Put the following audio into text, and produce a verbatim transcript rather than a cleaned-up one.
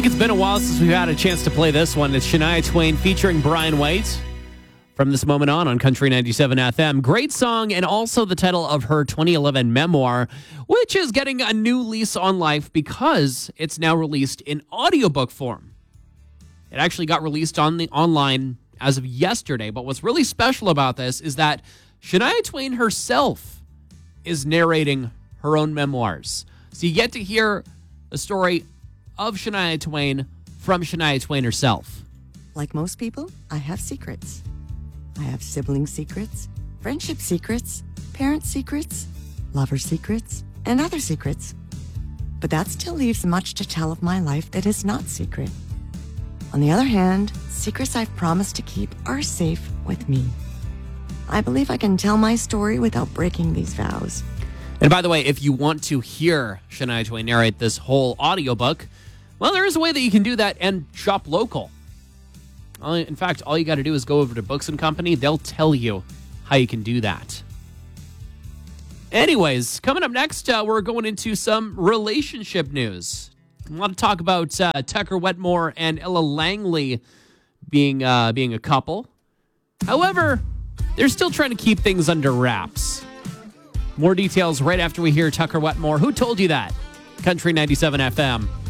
like it's been a while since we've had a chance to play this one. It's Shania Twain featuring Brian White. From this moment on on Country ninety-seven F M. Great song, and also the title of her twenty eleven memoir, which is getting a new lease on life because it's now released in audiobook form. It actually got released on the online as of yesterday, but what's really special about this is that Shania Twain herself is narrating her own memoirs. So you get to hear a story of Shania Twain from Shania Twain herself. Like most people, I have secrets. I have sibling secrets, friendship secrets, parent secrets, lover secrets, and other secrets. But that still leaves much to tell of my life that is not secret. On the other hand, secrets I've promised to keep are safe with me. I believe I can tell my story without breaking these vows. And by the way, if you want to hear Shania Twain narrate this whole audiobook, well, there is a way that you can do that and shop local. In fact, all you got to do is go over to Books and Company. They'll tell you how you can do that. Anyways, coming up next, uh, we're going into some relationship news. I want to talk about uh, Tucker Wetmore and Ella Langley being uh, being a couple. However, they're still trying to keep things under wraps. More details right after we hear Tucker Wetmore. Who told you that? Country ninety-seven F M.